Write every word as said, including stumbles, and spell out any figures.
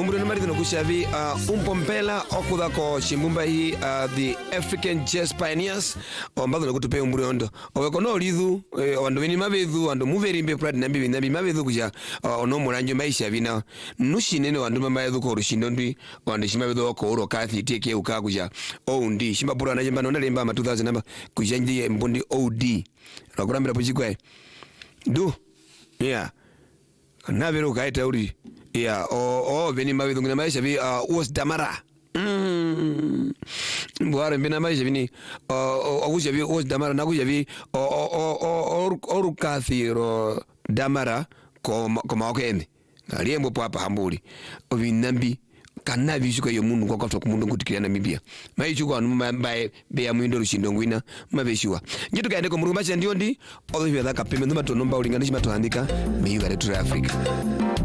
umuri numari no kushavi uh, umpompela okuda ko chimbumba hi uh, the African Jazz Pioneers ombazo no kutupe umuri ondo oweko no lidhu eh, wando vini mavedhu wando muverimbe pride nambi vinabi mavedhu kuja uh, ono muranjo maisha vina nushinene wando mavedhu ko rushindo ndi wando shimavedhu ko uro kathi teke uka kuja o ndi shimabura na jamba no lemba ma two thousand namba kuja ndi mbundi O D rakurambira puchikwe du yeah navero kaita uri yeah o o veni mavedhu ngina maisha vi uh, was damara mm mbware mbina maisha vini uh, akuja vi was damara nakuja vi o o o oru kathiro damara ko ko maokende aliembo papa hambuli ovinambi kana vishuka yo mundu kwa kwa kumundu kutikira na mibia maichu kwa mbaye be ya mwindo rushindo ngwina mabeshwa ngitu kaende ko murumba ndi ndi all the other kapeme ndo matonomba ulinganishi matoandika miyu kare tu Africa.